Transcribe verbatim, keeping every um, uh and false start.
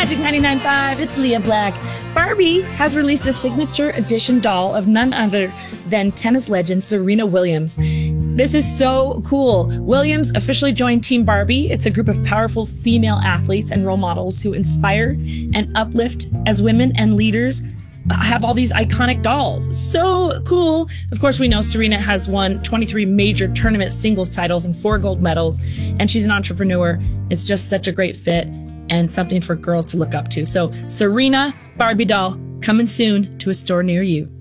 Magic ninety-nine point five, it's Leah Black. Barbie has released a signature edition doll of none other than tennis legend Serena Williams. This is so cool. Williams officially joined Team Barbie. It's a group of powerful female athletes and role models who inspire and uplift as women and leaders have all these iconic dolls. So cool. Of course, we know Serena has won twenty-three major tournament singles titles and four gold medals, and she's an entrepreneur. It's just such a great fit and something for girls to look up to. So Serena Barbie doll coming soon to a store near you.